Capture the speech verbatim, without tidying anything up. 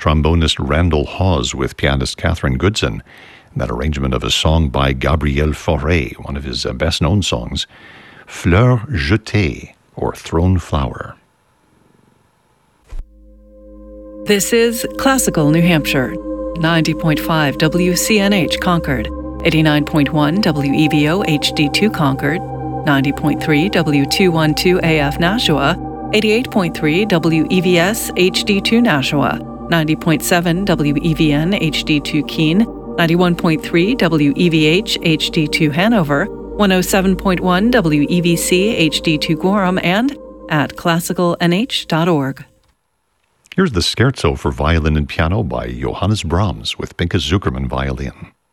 trombonist Randall Hawes with pianist Catherine Goodson. That arrangement of a song by Gabriel Fauré, one of his uh, best-known songs, Fleur Jetée, or Thrown Flower. This is Classical New Hampshire, ninety point five W C N H Concord, eighty-nine point one W E V O H D two Concord, ninety point three W two twelve A F Nashua, eighty-eight point three W E V S H D two Nashua, ninety point seven W E V N H D two Keene, ninety-one point three W E V H H D two Hanover, one oh seven point one W E V C H D two Gorham, and at classical n h dot org. Here's the Scherzo for violin and piano by Johannes Brahms with Pinchas Zukerman violin.